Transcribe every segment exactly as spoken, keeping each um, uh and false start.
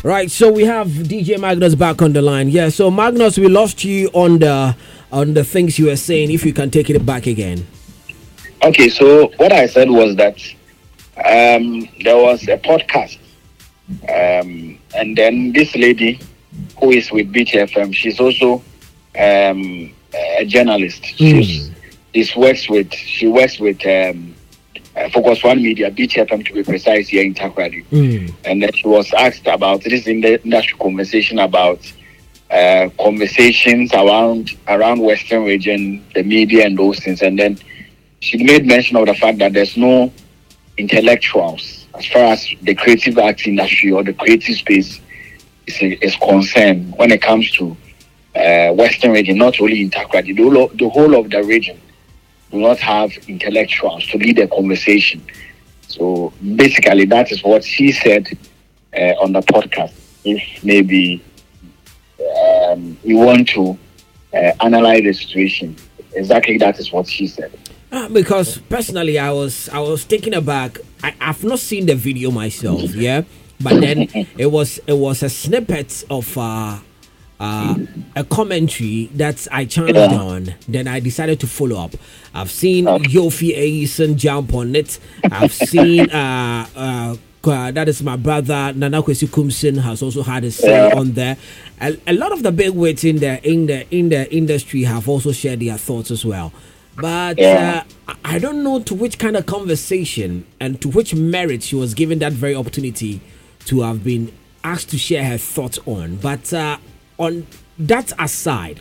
Right, so we have D J Magnus back on the line. Yeah, so Magnus, we lost you on the on the things you were saying. If you can take it back again. Okay, so what I said was that um, there was a podcast, um, and then this lady who is with B T F M, she's also um, a journalist. Mm. She's, she's works with she works with um, uh, Focus One Media, B T F M to be precise, here in Takoradi. Mm. And then she was asked about this in the industry conversation about uh, conversations around around Western region, the media and those things, and then she made mention of the fact that there's no intellectuals as far as the creative arts industry or the creative space is, is concerned when it comes to uh, Western region, not only in Takoradi, the whole, of, the whole of the region do not have intellectuals to lead a conversation. So basically, that is what she said uh, on the podcast. If maybe um, you want to uh, analyze the situation, exactly that is what she said. Uh, because personally, I was I was taken aback. I, I've not seen the video myself, yeah, but then it was it was a snippet of uh, uh, a commentary that I challenged yeah. on. Then I decided to follow up. I've seen Yofi Aisen jump on it. I've seen uh, uh, uh, that is my brother Nana Kwesi Kumsin has also had a say yeah. on there. A, a lot of the big wigs in the in the in the industry have also shared their thoughts as well. But yeah. uh, I don't know to which kind of conversation and to which merit she was given that very opportunity to have been asked to share her thoughts on. But uh, on that aside,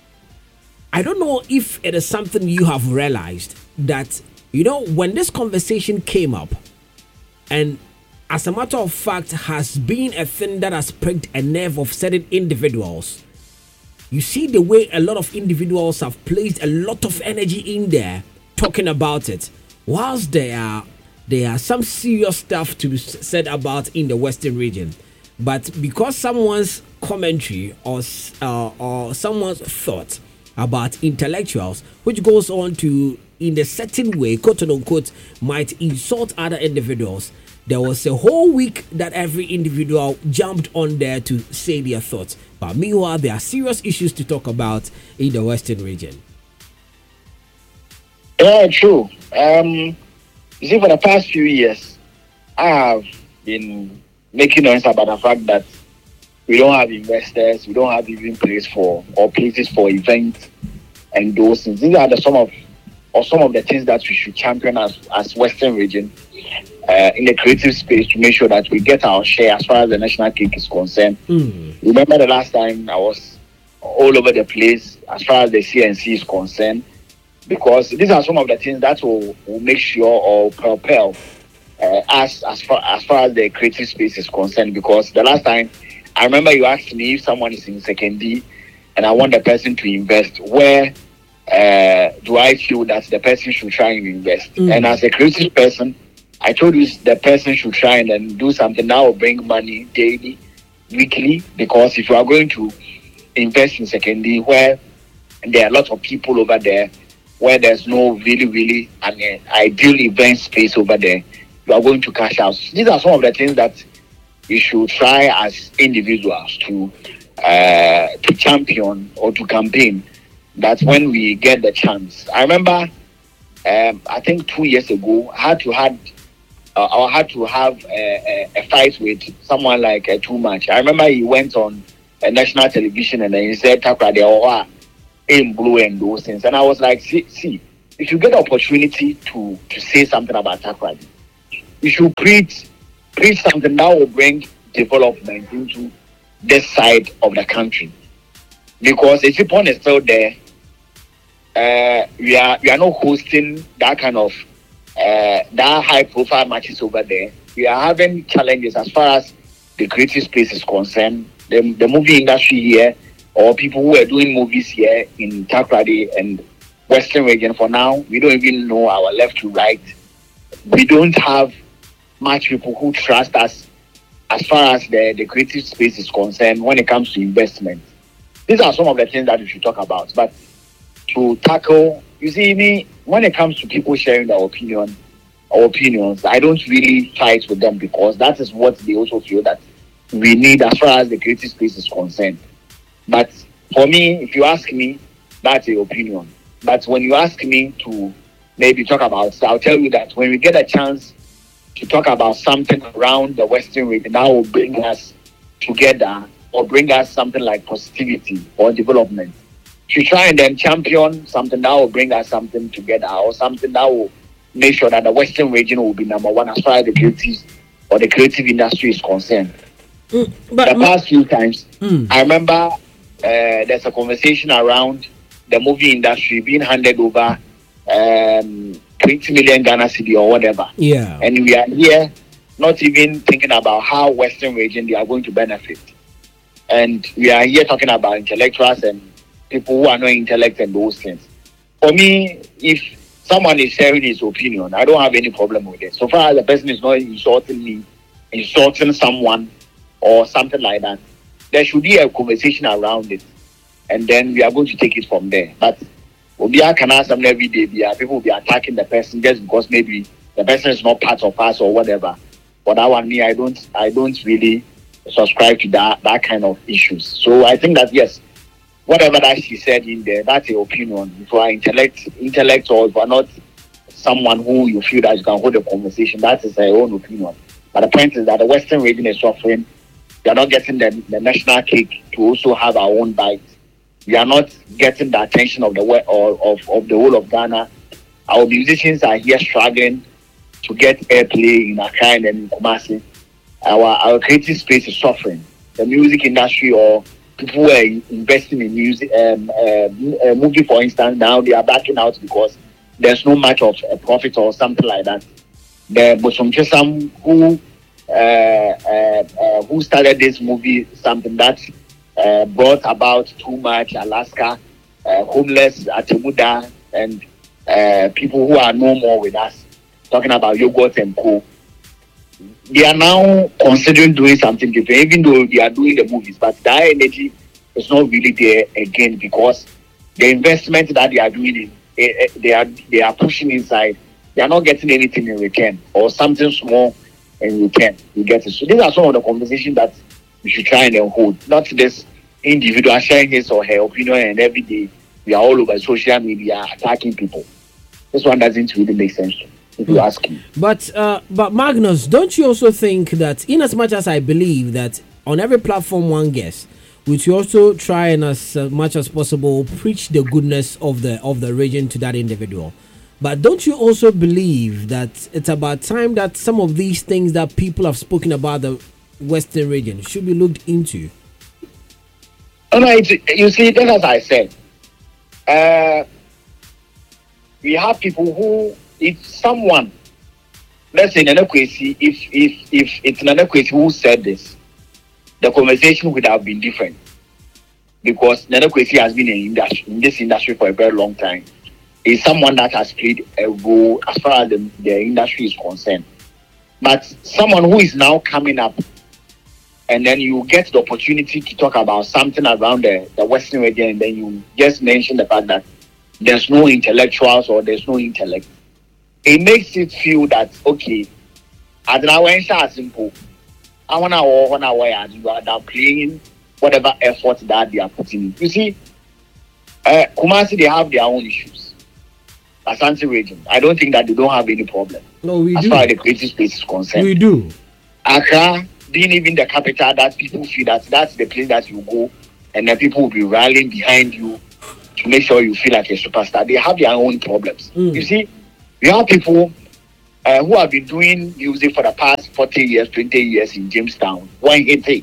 I don't know if it is something you have realized that, you know, when this conversation came up, and as a matter of fact has been a thing that has pricked a nerve of certain individuals. You see the way a lot of individuals have placed a lot of energy in there talking about it. Whilst there are, there are some serious stuff to be said about in the Western region. But because someone's commentary or, uh, or someone's thought about intellectuals, which goes on to, in a certain way, quote unquote, might insult other individuals, there was a whole week that every individual jumped on there to say their thoughts. But meanwhile, there are serious issues to talk about in the Western region. Yeah, true. Um, you see, for the past few years, I have been making noise about the fact that we don't have investors, we don't have even place for or places for events and those things. These are the some of or some of the things that we should champion as as Western region. Uh, in the creative space to make sure that we get our share as far as the national cake is concerned. Mm. Remember the last time I was all over the place as far as the C N C is concerned, because these are some of the things that will, will make sure or propel uh, us as far as far as the creative space is concerned. Because the last time I remember you asked me if someone is in second D and I want the person to invest, where uh, do I feel that the person should try and invest? Mm. And as a creative person, I told you the person should try and then do something that will bring money daily, weekly, because if you are going to invest in secondary where there are lots of people over there, where there's no really, really an ideal event space over there, you are going to cash out. These are some of the things that we should try as individuals to uh, to champion or to campaign, that when we get the chance. I remember, um, I think two years ago, I had to had Uh, I had to have a, a, a fight with someone like uh, Too Much. I remember he went on uh, national television and then he said, Takoradi, oh, aim blue and those things. And I was like, see, see if you get the opportunity to, to say something about Takoradi, you should preach, preach something that will bring development into this side of the country. Because if Echipon is still there, uh, we are we are not hosting that kind of Uh, that high profile matches over there. We are having challenges as far as the creative space is concerned. The, the movie industry here, or people who are doing movies here in Takoradi and Western region, for now, we don't even know our left to right. We don't have much people who trust us as far as the, the creative space is concerned when it comes to investment. These are some of the things that we should talk about. But to tackle, you see, me, when it comes to people sharing their opinion, or opinions, I don't really fight with them, because that is what they also feel that we need as far as the creative space is concerned. But for me, if you ask me, that's your opinion. But when you ask me to maybe talk about, I'll tell you that when we get a chance to talk about something around the Western region that will bring us together or bring us something like positivity or development, to try and then champion something that will bring us something together or something that will make sure that the Western region will be number one as far as the creative or the creative industry is concerned. Mm, but the past few times, mm. I remember uh, there's a conversation around the movie industry being handed over um, twenty million Ghana cedi or whatever. Yeah. And we are here not even thinking about how Western region they are going to benefit. And we are here talking about intellectuals and people who are not intellect and those things. For me, if someone is sharing his opinion, I don't have any problem with it. So far as the person is not insulting me, insulting someone or something like that, there should be a conversation around it. And then we are going to take it from there. But Obia can ask them every day, people will be attacking the person just because maybe the person is not part of us or whatever. But that one, me, I don't I don't really subscribe to that that kind of issues. So I think that yes, whatever that she said in there, that's your opinion. If you are intellect, intellect or if you are not someone who you feel that you can hold a conversation, that is her own opinion. But the point is that the Western region is suffering. We are not getting the, the national cake to also have our own bite. We are not getting the attention of the or of, of the whole of Ghana. Our musicians are here struggling to get airplay in Accra and in Kumasi. Our our creative space is suffering. The music industry or people who are investing in music, um, uh, movie, for instance, now they are backing out because there's no much of a profit or something like that. The Bosom Chesam who uh, uh, uh, who started this movie, something that uh, brought about too much Alaska, uh, homeless at Temuda, and uh, people who are no more with us, talking about yogurt and co. They are now considering doing something different, even though they are doing the movies, but that energy is not really there again because the investment that they are doing, they, they are they are pushing inside. They are not getting anything in return or something small in return. You get it. So these are some of the conversations that we should try and then hold. Not this individual sharing his or her opinion and every day we are all over social media attacking people. This one doesn't really make sense to me, if you ask me. But uh, but Magnus, don't you also think that in as much as I believe that on every platform one gets, we should also try and as much as possible preach the goodness of the of the region to that individual? But don't you also believe that it's about time that some of these things that people have spoken about the Western region should be looked into? Oh, no, it's, you see, just as I said, uh, we have people who, if someone, let's say Nanakwesi, if if if it's Nanakwesi who said this, the conversation would have been different because Nanakwesi has been in, industry, in this industry for a very long time. Is someone that has played a role as far as the, the industry is concerned. But someone who is now coming up, and then you get the opportunity to talk about something around the, the Western region, and then you just mention the fact that there's no intellectuals or there's no intellect. It makes it feel that, okay, as an hour simple, I want to one hour and you are now playing whatever effort that they are putting in. You see, uh, Kumasi, they have their own issues. Asante region, I don't think that they don't have any problem. No, we as do. far as the creative space is concerned. We do. Accra being even the capital that people feel that that's the place that you go and then people will be rallying behind you to make sure you feel like a superstar. They have their own problems. Mm. You see, we have people uh, who have been doing music for the past forty years, twenty years in Jamestown. One hit it.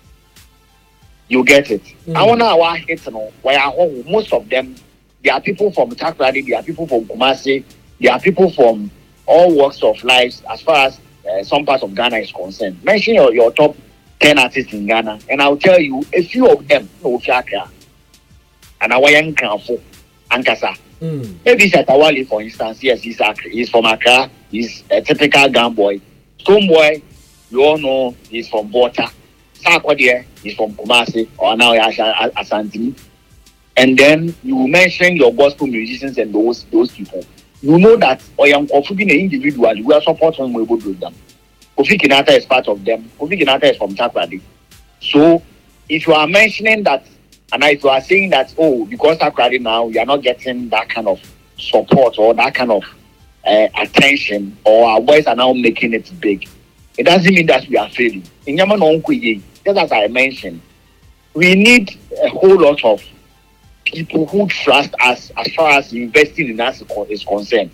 You get it. Mm. I want to hit, you know, where most of them, there are people from Takrady, there are people from Kumasi, there are people from all walks of life as far as uh, some parts of Ghana is concerned. Mention your, your top ten artists in Ghana, and I'll tell you a few of them. No, Fiaka, and Awayan Kanfo, Ankasa. Mm. Maybe Shatawali, for instance, yes, he's, he's from Accra. He's a typical Ghana boy. Stonebwoy, you all know he's from Bota. Sarkodie, he's from Kumasi, or now Asante. And then you mention your gospel musicians and those those people. You know that Oyam Kofi being an individual, we are supporting them. Kofi Kinata is part of them. Kofi Kinata is from Takrady. So if you are mentioning that, and if you are saying that, oh, because Takoradi now, you are not getting that kind of support or that kind of uh, attention, or our boys are now making it big, it doesn't mean that we are failing. In Yaman, just as I mentioned, we need a whole lot of people who trust us as far as investing in us is concerned.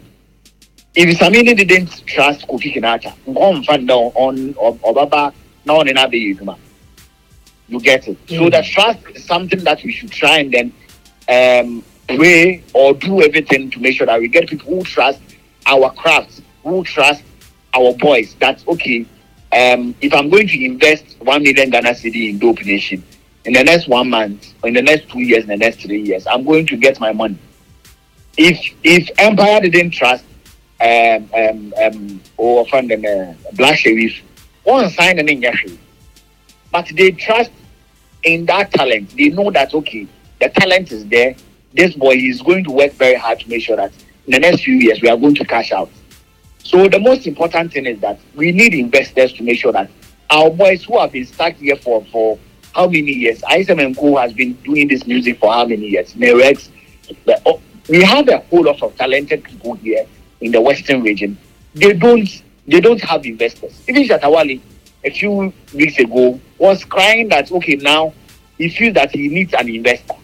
If Samini didn't trust Kofi Kinata, on on Obaba, now on another Yuma, you get it. Mm-hmm. So the trust is something that we should try and then um, pray or do everything to make sure that we get people who trust our craft, who trust our boys. That's okay. Um, if I'm going to invest one million Ghana cedi in Dope Nation in the next one month, or in the next two years, in the next three years, I'm going to get my money. If if Empire didn't trust um um um or from the uh, Black Sheriff, won't sign an injection, but they trust in that talent. They know that okay, the talent is there. This boy is going to work very hard to make sure that in the next few years we are going to cash out. So the most important thing is that we need investors to make sure that our boys who have been stuck here for for how many years? Isam and Co has been doing this music for how many years? Nerex. We have a whole lot of talented people here in the Western region. They don't they don't have investors. Even Shatawale, a few weeks ago, was crying that okay, now he feels that he needs an investor.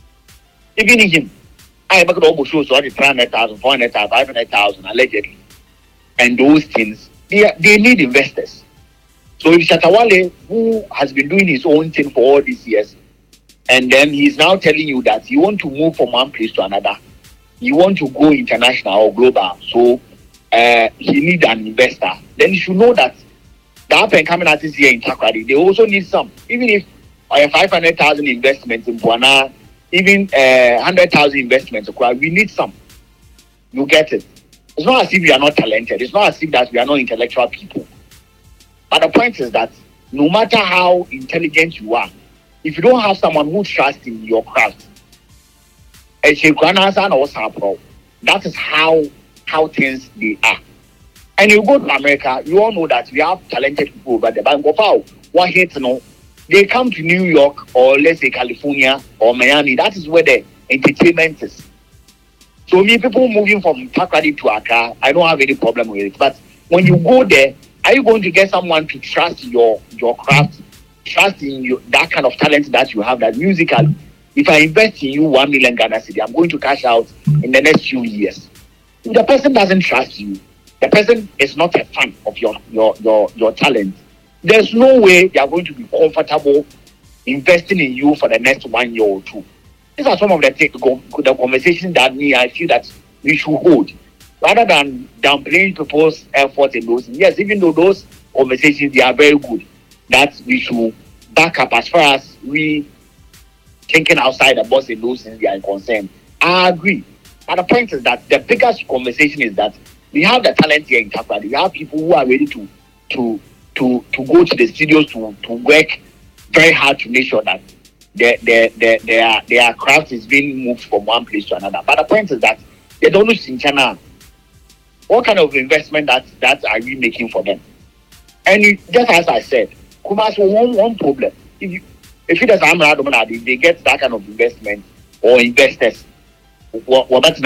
Even him, I make almost shows three hundred thousand, four hundred thousand, five hundred thousand allegedly. And those things, they they need investors. So if Shatawale, who has been doing his own thing for all these years, and then he's now telling you that you want to move from one place to another, you want to go international or global, so uh, he needs an investor, then you should know that the up and coming artists here in Takoradi, they also need some. Even if a five hundred thousand investment in Buana, even uh, one hundred thousand investments, we need some. You get it. It's not as if we are not talented. It's not as if that we are not intellectual people. But the point is that no matter how intelligent you are, if you don't have someone who trusts in your craft, that is how how things they are. And you go to America, you all know that we have talented people over there. But what hate no, they come to New York or let's say California or Miami. That is where the entertainment is. So me people moving from Takoradi to Accra, I don't have any problem with it. But when you go there, are you going to get someone to trust your your craft, trust in your, that kind of talent that you have, that musical? If I invest in you one million Ghana cedi, I'm going to cash out in the next few years. If the person doesn't trust you, the person is not a fan of your your your, your talent, there's no way they are going to be comfortable investing in you for the next one year or two. These are some of the, th- the conversations that me I feel that we should hold, rather than downplaying people's efforts in those. Yes, even though those conversations they are very good, that we should back up as far as we thinking outside the box in those things they are concerned. I agree. But the point is that the biggest conversation is that we have the talent here in Takoradi. We have people who are ready to to to to go to the studios to, to work very hard to make sure that their their their their, their craft is being moved from one place to another. But the point is that they don't lose in China. What kind of investment that that are we making for them? And you, just as I said, Kumasi one one problem. If you if it is Amra, they, they get that kind of investment or investors. No,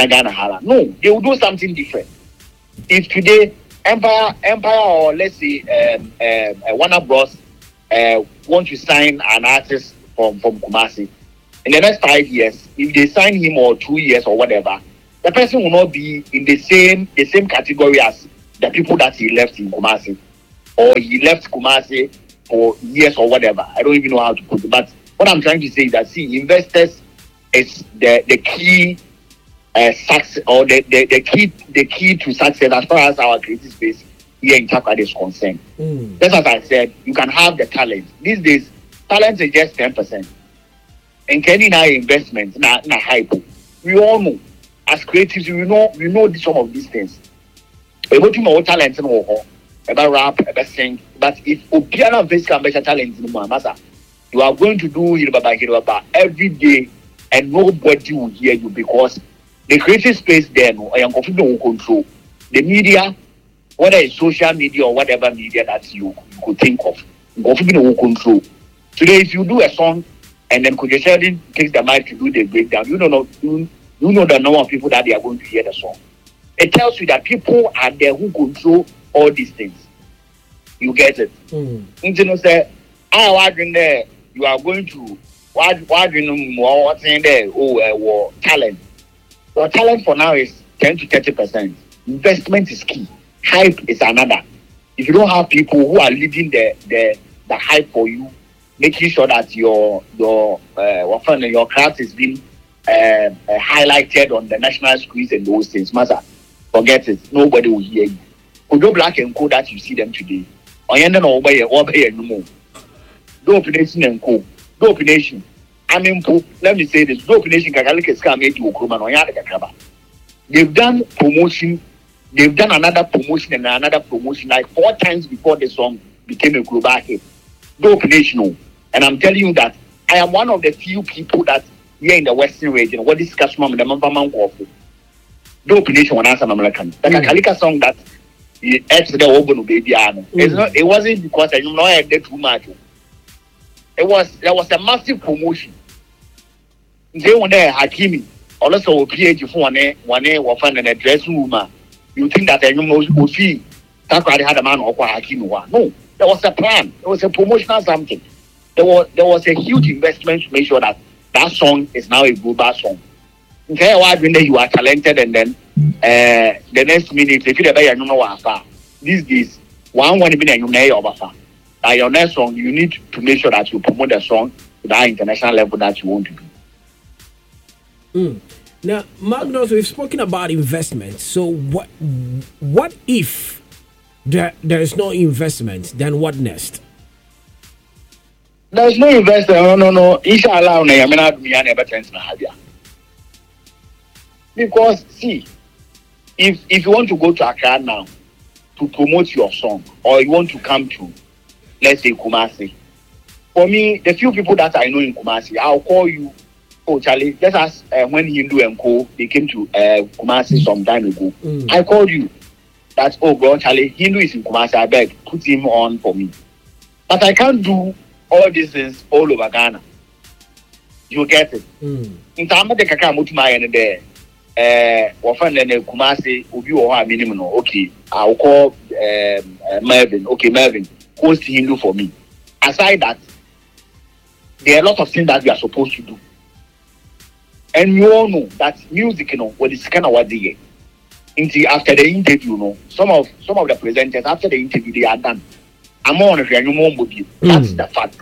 they will do something different. If today Empire, Empire, or let's say um, um, uh, Warner Bros. Uh, want to sign an artist from from Kumasi, in the next five years, if they sign him or two years or whatever, the person will not be in the same the same category as the people that he left in Kumasi, or he left Kumasi for years or whatever. I don't even know how to put it. But what I'm trying to say is that see, investors is the the key. Uh, success or the, the, the key the key to success as far as our creative space here in Takoradi is concerned. Mm. Just as I said, you can have the talent. These days, talent is just ten percent. And Kenny now investment, na na hype. We all know as creatives, we know we know some of these things. We go to more talent in our about rap, about sing. But if Opiana invest can better talent in Masa, you are going to do Hirababa Hirababa every day, and nobody will hear you because the creative space there, no, I am confident will control the media, whether it's social media or whatever media that you, you could think of. Confident will control. Today, if you do a song and then Kojo Sheldon takes the mic to do the breakdown, you don't know you, you know the number of people that they are going to hear the song. It tells you that people are there who control all these things. You get it? Mm. You know, say, I was in there. You are going to what? What you know more? What's in there? Oh, uh, well, talent. Your talent for now is ten to thirty percent. Investment is key. Hype is another. If you don't have people who are leading the the the hype for you, making sure that your your uh, your craft is being uh, uh, highlighted on the national screens and those things, master, forget it. Nobody will hear you. Kojo Black and Co that you see them today. Oyenda no obey obey no more. Dope Nation and Co. Dope Nation. I mean, let me say this. Dope Nation Kakalika scam made you Okroma no yada kakaba. They've done promotion. They've done another promotion and another promotion like four times before the song became a global hit. Dope Nation. And I'm telling you that I am one of the few people that here in the Western region, what this customer the Mamba Man Coffee. Dope Nation when I'm American. The Kakalika song that it adds the Open Baby Ano. It's not, it wasn't because I know I had too much. It was there was a massive promotion. They were there, Hakimi, also a PhD for one one or find an address room. You think that you know would see that's why they had a man or Hakimi one. No, there was a plan, there was a promotional something. There was there was a huge investment to make sure that that song is now a global song. Okay, why when you are talented and then uh, the next minute if you you know what these days one one minute you know over uh, your next song you need to make sure that you promote the song to that international level that you want to do. Mm. Now, Magnus, we've spoken about investment. So what what if there there is no investment? Then what next? There's no investment. No, no, no. Inshallah, I mean, I'd be an evidence now. Because see, if if you want to go to Accra now to promote your song, or you want to come to, let's say Kumasi, for me, the few people that I know in Kumasi, I'll call you. Oh, Charlie, just as uh, when Hindu and Co they came to uh, Kumasi some time ago, mm. I called you. That oh, bro, Charlie, Hindu is in Kumasi. I beg, put him on for me. But I can't do all these things all over Ghana. You get it? Mm. In time of the Kakamutima and there. Uh, often then Kumasi will be a minimum. Okay, I'll call um, uh, Mervin. Okay, Mervin, host Hindu for me. Aside that, there are a lot of things that we are supposed to do, and you all know that music, you know, what is kind of what they get. Until after the interview, you know, some of some of the presenters after the interview they are done. I'm on if you're more mobile. That's the fact.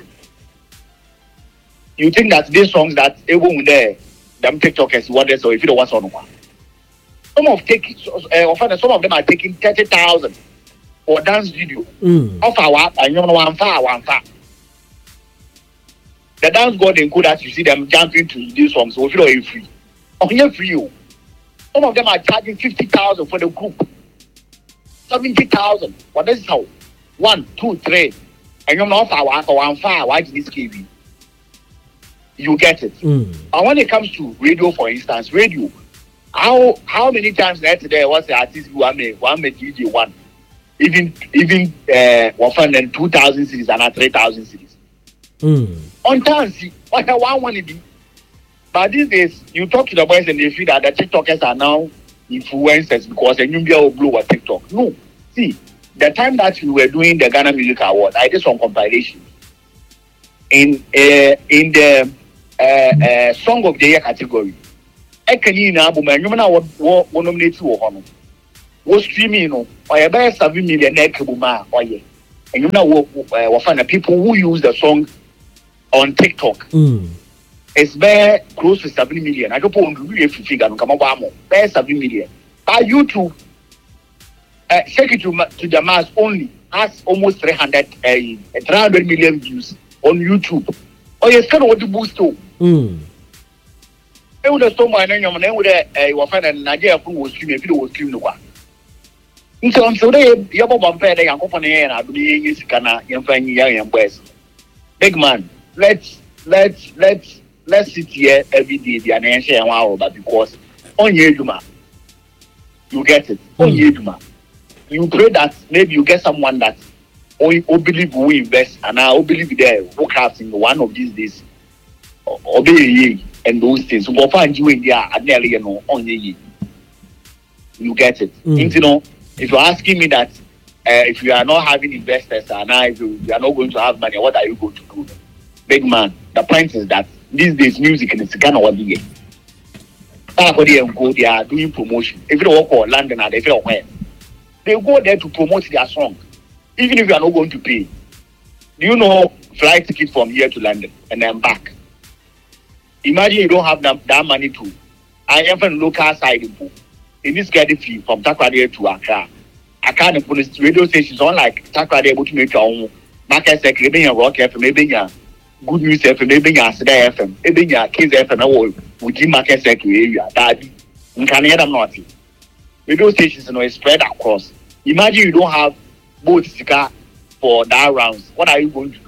You think that these songs that everyone there. Them TikTokers, what they so if you don't want on one. Some of take uh, often some of them are taking thirty thousand for dance video. Mm. Of our and you know one far one far. The dance god in good that you see them jumping to these songs, so if you don't free. On free. Some of them are charging fifty thousand for the group. Seventy thousand. What is how? One, two, three. And you know far one for one far, why did this give you? You get it. Mm. And when it comes to radio, for instance, radio, how how many times today was the artist who one made one made D J one, even even uh one then two thousand cities and three thousand cities. Mm. On time, see what I want one be. But these days, you talk to the boys and they feel that the TikTokers are now influencers because a new girl will blow a TikTok. No, see the time that we were doing the Ghana Music Award, I did some compilation in uh, in the Uh, uh, song of the year category. I can you now, but you know what one nominate you on was streaming, or about seven million Ekabuma, or yeah. And you know what find the people who use the song on TikTok. Mm. It's bare close to seven million. I don't want to really figure and come up more. Bare seven million. By YouTube, uh, check it to, to the mass only has almost three hundred, uh, three hundred million views on YouTube. Oh, yes, kind of what to boost to. Mm. I would have told my name and then with a wafan and Nigeria who was streaming, if it was streaming the one. So I'm so they, Yabo Bampere and company, and I believe it's Kana, young fan, young and West. Big man, let's, let's, let's, let's sit here every day, the answer and wow, but because on Yeduma, you get it, on Yeduma. You pray that maybe you get someone that or, or believe we invest and I believe there work out in one of these days. Obey and those things. So, find you in there and nearly you know on ye. You get it. Mm. You know, if you're asking me that uh, if you are not having investors and now if you, you are not going to have money, what are you going to do? Big man, the point is that these days music is kind of what you get. Go, they are doing promotion. If you walk or London or if you where, they go there to promote their song, even if you are not going to pay. Do you know flight ticket from here to London and then back? Imagine you don't have that, that money to. I am from local side in this get fee from Takrady to Accra. Accra and police radio stations on like Takrady able to make your own market secretary and rock F M, maybe good news F M, maybe Sada F M, maybe Kids F M, with market secretary area. That in Canada, not radio stations you know, spread across. Imagine you don't have both Sika for that rounds. What are you going to do?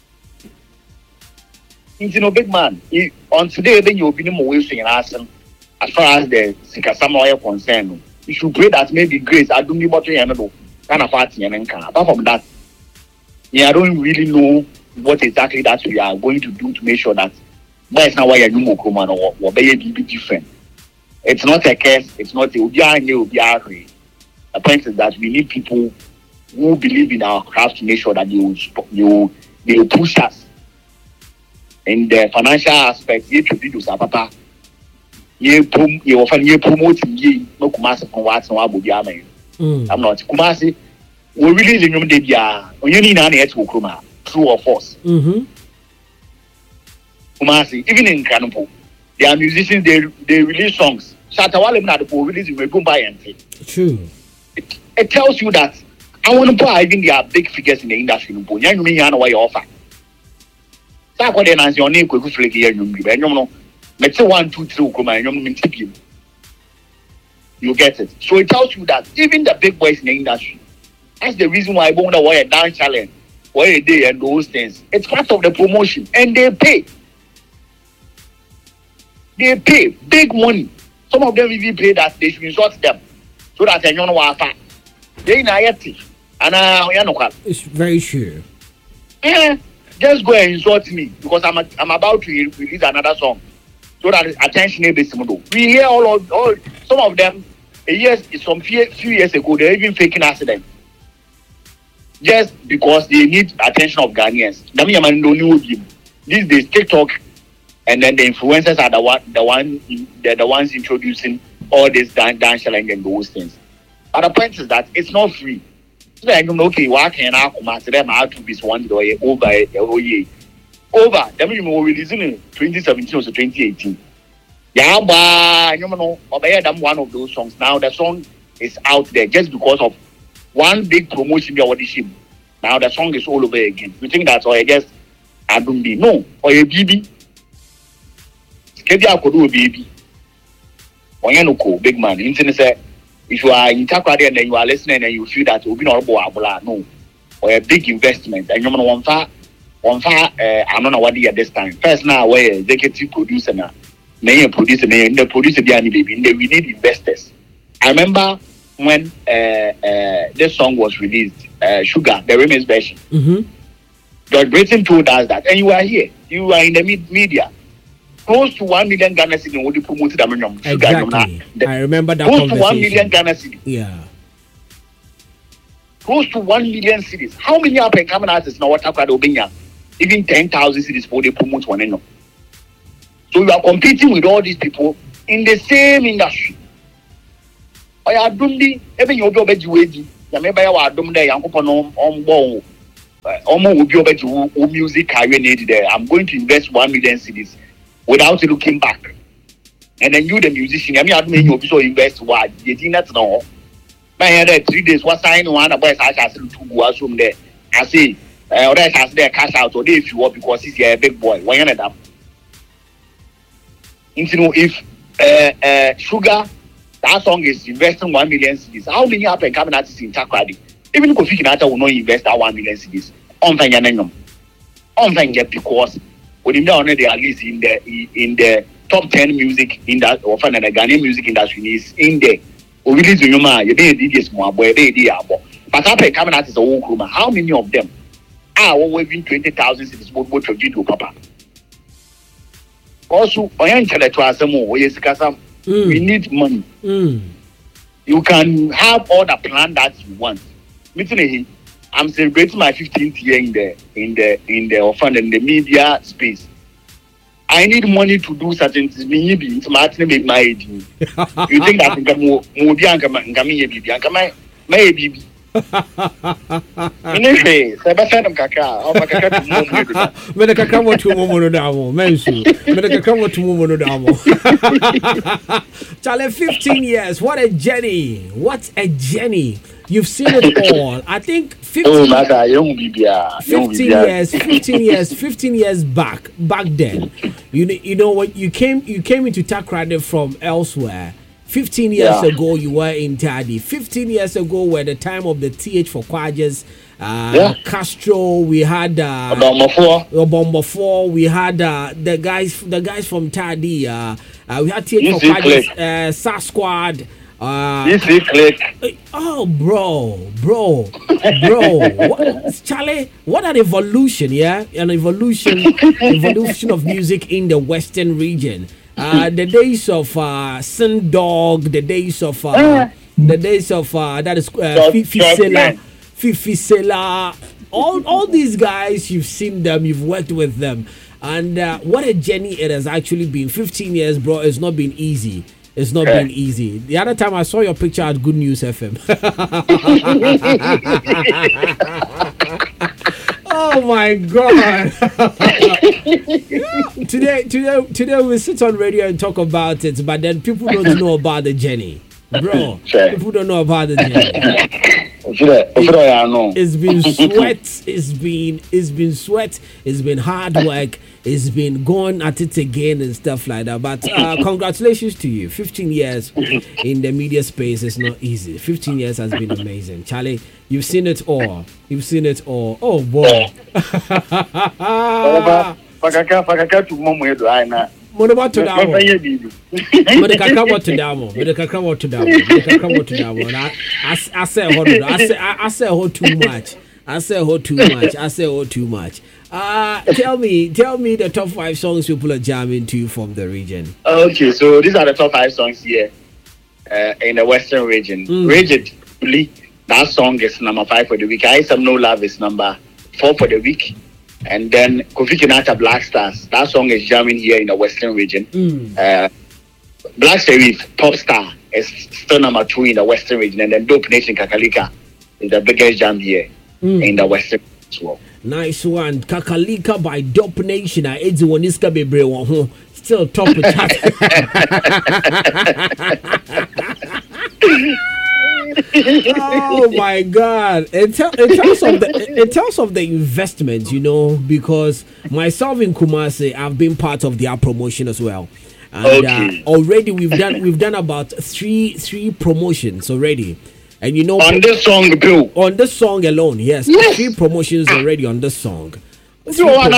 You know, big man, he, on today, then you'll be more wasting in Arsenal. As far as the Sika Samoa concerned, you should pray that maybe grace. I don't need what you know. Kind of party and then apart from that, yeah, I don't really know what exactly that we are going to do to make sure that that's not why you're doing Mokuman or or be different. It's not a case. It's not a the point is that we need people who believe in our craft to make sure that you you they will push us in the financial aspect. You to do so, papa. You prom you often you promoting you no Kumasi from what's no Abuja. I'm not Kumasi. We really live in the area. When you need an edge to Kuma, true or false. Mm-hmm. Kumasi, even in Kanopo, there are musicians. They they release songs. Shatawale na the release we go buy and take. True. It, it tells you that I want to buy even there are big figures in the industry. You know me, you know what you offer. That's what they answer your name. Quick, quick, here you know. Let's say one, two, three, come on, you get it. So it tells you that even the big boys in the industry, that's the reason why I wonder why a dance challenge, why a day and those things. It's part of the promotion, and they pay. They pay big money. Some of them even pay that they should insult them, so that they know what they know it. And uh, it's very sure. Yeah, just go and insult me because I'm a, I'm about to release another song. So that attention is based. We hear all of all some of them. A years, some few, few years ago, they're even faking accident just because they need attention of Ghanaians. These days, TikTok and then the influencers are the one, the one, they're the ones introducing all this dance, dance challenge and those things. But the point is that it's not free. So like, okay, why can I come out to them? I have to be one day over a year. Over, then we were releasing in twenty seventeen or twenty eighteen. Yeah, but you know, I'm one of those songs. Now the song is out there just because of one big promotion the audition. Now the song is all over again. You think that's all I guess I don't be no or a baby. Kedia could do a baby. Or you know, big man. Internet say if you are in Takrady and then you are listening and you feel that will be not no or a big investment and you know one far. On far, I don't know what they at this time. First, now, where executive producer now, may producer, may the producer be any baby. We need investors. I remember when uh, uh, this song was released, uh, Sugar, the remix version. Mm-hmm. George Brayton told us that, and you are here, you are in the media. Close to one million Ghana cedis would be promoted. Exactly. The, I remember that. Close to one million Ghana cedis. Yeah. Close to one million cedis. How many up and coming artists now? What happened to even ten thousand cities for they promote one another. So you are competing with all these people in the same industry. I are doing even your job at you. You may buy our dom there, young people on bone. Almost will be over to music career needed there. I'm going to invest one million cities without looking back. And then you, the musician, I mean, I mean, you also invest what you did not know. My head three days was sign one about I asked to go assume there. I say. Uh, or that has their cash out or they if you want because he's a big boy. Why not that? You know, if uh, uh, Sugar, that song is investing one million cedis, how many up and coming artists in Takrady? Even Kofi Kinata will not invest that one million cedis. On Fanyanum. On Fanya because when you know they are at least in the in the top ten music in that or fan the Ghanaian music industry is in there. We release the Yuma, you did this more boy, they did. But after coming out is a whole crew. How many of them are waving twenty thousand cities both both of video, Papa? Also, I am telling to us more. Yes, because we need money. Mm. You can have all the plan that you want. Meeting I'm celebrating my fifteenth year in the in the in the often in the media space. I need money to do certain things. Me be it's my make my age. You think that I'm more more be anka ngami be anka my my be. Anyway, Sebastian Kaka, oh Kaka to move. Me the Kaka what to move no damo. Mensu. Me the Kaka what to move no damo. Charlie, fifteen years. What a journey. What a journey. You've seen it all. I think fifteen, oh, Maka, young Bibia, fifteen years, fifteen years, fifteen years back, back then, you know, you know what, you came, you came into Takoradi from elsewhere. Fifteen years yeah. ago, you were in Tadi. Fifteen years ago, were the time of the T H for Quadras, uh, yeah. Castro. We had uh, Bomba Four. We had uh, the guys, the guys from Tadi. Uh, uh, we had T H for Quadras, uh, Sa Squad. Uh, this is click. Oh, bro, bro, bro, what, Charlie, what an evolution, yeah, an evolution, evolution of music in the Western region. Uh, the days of uh, Sin Dog, the days of uh, the days of uh, that is uh, Fifi Sela, Fifi Sela, all all these guys, you've seen them, you've worked with them, and uh, what a journey it has actually been. Fifteen years, bro, it's not been easy. It's not been easy. The other time I saw your picture at Good News F M. Oh my God! today, today, today we sit on radio and talk about it, but then people don't know about the journey, bro. People don't know about the journey. It, it's been sweat. It's been it's been sweat. It's been hard work. It's been going at it again and stuff like that. But uh, congratulations to you. Fifteen years in the media space is not easy. Fifteen years has been amazing, Charlie. You've seen it all. You've seen it all. Oh boy. Monoba to damo. Monoba kaka what to damo. Monoba kaka what to damo. Monoba kaka what to damo. I I say hold on. I say I say hold too much. I say hold too much. I say hold too much. Uh tell me, tell me the top five songs people are jamming to from the region. Okay, so these are the top five songs here uh, in the Western region. Mm. Rigid, that song is number five for the week. I Some No Love is number four for the week. And then Kofi Kinata Black Stars, that song is jamming here in the Western region. Mm. Uh, Black Sheriff Pop Star is still number two in the Western region, and then Dope Nation Kakalika is the biggest jam here mm. in the Western as well. Nice one, Kakalika by Dope Nation. I It's one is Kabe still top of chat. Oh my God! It, tell, it tells of the it tells of the investment, you know, because myself in Kumasi, I've been part of their promotion as well, and okay. uh, already we've done we've done about three three promotions already, and you know on this song too. On this song alone, yes, yes. three promotions already on this song. Yes,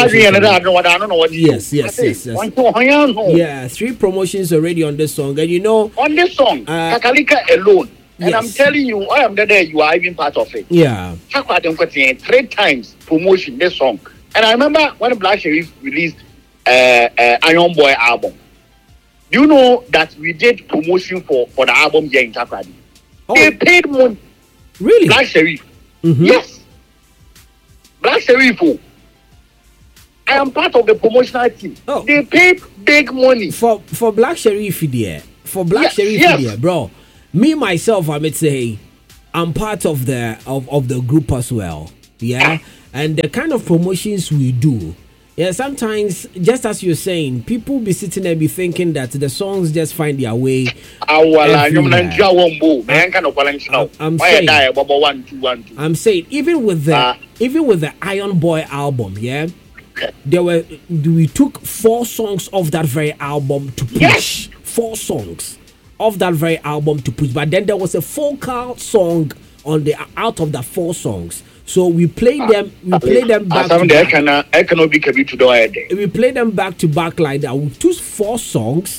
yes, yes, yes. Yeah, three promotions already on this song, and you know on this song, uh, Kakalika alone. And yes. I'm telling you, I am there, you are even part of it. Yeah. Three times promotion, this song. And I remember when Black Sheriff released uh, uh, Iron Boy album. Do you know that we did promotion for, for the album here in Takoradi? Oh. They paid money. Really? Black Sheriff. Mm-hmm. Yes. Black Sheriff. Oh. I am part of the promotional team. Oh. They paid big money. For for Black Sheriff there. For Black yes, Sheriff yes. there, bro. Me myself, I would say, I'm part of the of, of the group as well. Yeah, and the kind of promotions we do. Yeah, sometimes just as you're saying, people be sitting there be thinking that the songs just find their way. I'm, I'm saying, I'm saying, even with the uh, even with the Iron Boy album, yeah, there were we took four songs of that very album to push. Yes. Four songs of that very album to push, but then there was a focal song on the out of the four songs, so we played them we played them back to back. We played them back to back like that. We took four songs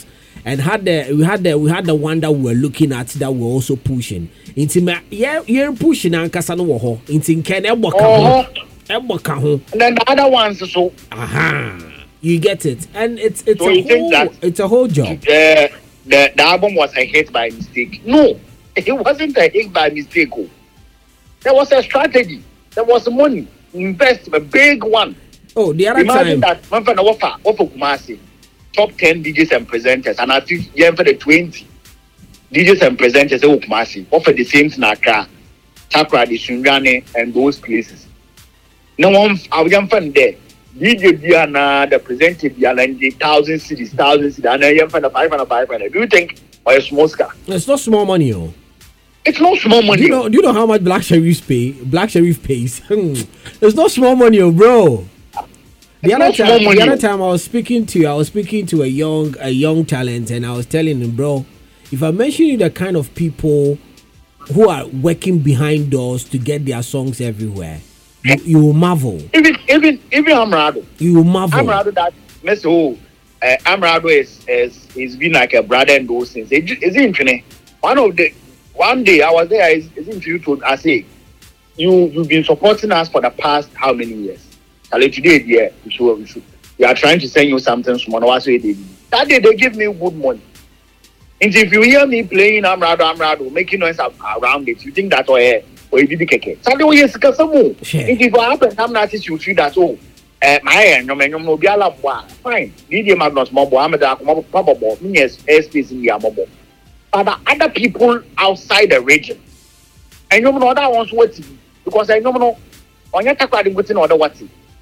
and had the we had the we had the one that we were looking at that we were also pushing. Into me, yeah, you're pushing and kasano woho. Into Ken Eboka, Eboka. And then the other ones so. Aha, you get it, and it's it's So a you think whole that- it's a whole job. The, the the album was a hit by mistake. No, it wasn't a hit by mistake. Oh. There was a strategy. There was money, investment, big one. Oh, the other Imagine time, that one for the offer, offer Kumasi, top ten D Js and presenters, and I think yeah for the twenty D Js and presenters, oh Kumasi, offer the same Snaka, Chakra, the Sunjane, and those places. No one, our young fan there. D J Diana, the presenter Diana, the thousand cities, thousand cities, and I am for the five hundred, five hundred. Do you think or a small scar? it's not small money, oh. It's not small Do money. you know? Do you know how much Black Sheriff pay? Black Sheriff pays. It's not small money, oh, bro. The It's other not small time, money. the other time I was speaking to, I was speaking to a young, a young talent, and I was telling him, bro, if I mention you the kind of people who are working behind doors to get their songs everywhere, you, you will marvel. Even even even Amrado. You will marvel. Amrado that Mister Oh, uh, Amrado is is he's been like a brother and those things. Is it infinite? One of the one day I was there. Is is interview told I say, you you've been supporting us for the past how many years? Tell you today, yeah, we should we should. We are trying to send you something small. That day they give me good money. And if you hear me playing Amrado, Amrado, making noise around it, you think that oh yeah, or you did the keke. Sunday we yes kasamu. If it happen, I'm not you feel that oh. Uh, my end, no man, no be ala fine. D J Magnus Mobo, I'm a Mobo, yes, airspace in the Mobo. But the other people outside the region, I know no other ones what because I know no on your tackle with another what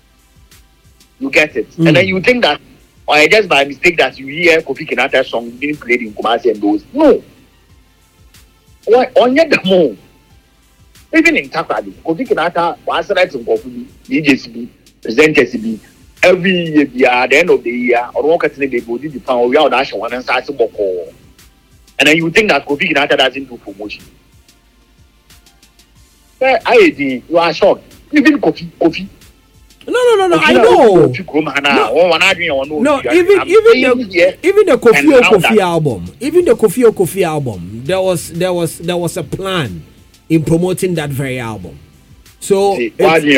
you get it, mm. And then you think that or just by mistake that you hear Kofi Kinata song being played in Kumasi and those no. Why on your demo? Even in Takradi, Kofi Kinata was right in Kofi, D J C B. Presenters be every year at the end of the year or walk at the body the pound we are dash one and start to walk. And then you think that Kofi Kinata doesn't do promotion. I D you are shocked. Even Kofi Kofi. No, no, no, no. I know. No, no even even the even the Kofi O Kofi album, even the Kofi O Kofi album, there was there was there was a plan in promoting that very album. So See, yeah, there's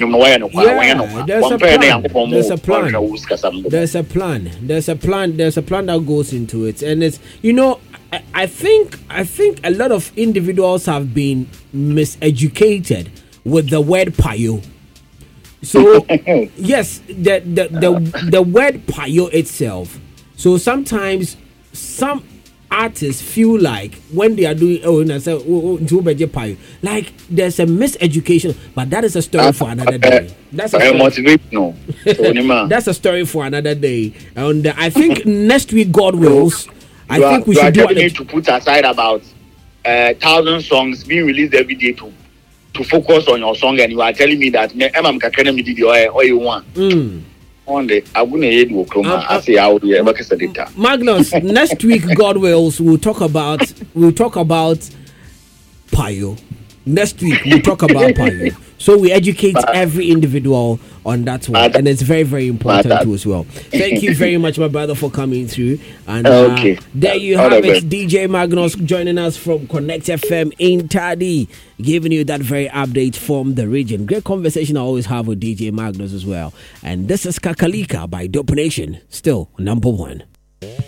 a plan. There's a plan. There's a plan. There's a plan. There's a plan that goes into it, and it's you know I, I think I think a lot of individuals have been miseducated with the word payo. So yes, the the the, the word payo itself. So sometimes some artists feel like when they are doing oh and I say oh, oh payo, like there's a miseducation, but that is a story for another day. That's a story. That's a story for another day. And uh, I think next week, God wills, I you think are, we should do need to put aside about uh, thousand songs being released every day to to focus on your song, and you are telling me that Emam Kakene did all you want. Mm. One day, I'm going to head to Oklahoma. I say, I will be a Magnus, next week, God wills, we'll talk about we'll talk about payo. Next week, we'll talk about payo. So we educate every individual on that one, and it's very, very important too as well. Thank you very much, my brother, for coming through. And uh, okay. there you have it, D J Magnus joining us from Connect F M in Tadi, giving you that very update from the region. Great conversation I always have with D J Magnus as well. And this is Kakalika by Dope Nation, still number one.